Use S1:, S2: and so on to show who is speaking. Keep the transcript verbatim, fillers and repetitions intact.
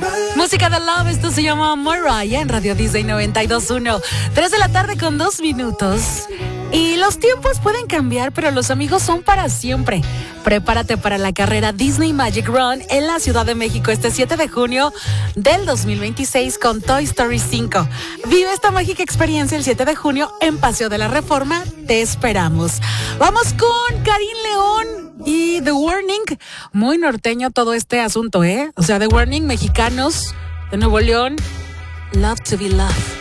S1: Música de Love, esto se llama Mariah en Radio Disney noventa y dos punto uno. Tres de la tarde con dos minutos. Y los tiempos pueden cambiar, pero los amigos son para siempre. Prepárate para la carrera Disney Magic Run en la Ciudad de México este siete de junio del dos mil veintiséis con Toy Story cinco. Vive esta mágica experiencia el siete de junio en Paseo de la Reforma. Te esperamos. Vamos con Karim León y The Warning. Muy norteño todo este asunto, ¿eh? O sea, The Warning, mexicanos de Nuevo León. Love to be loved.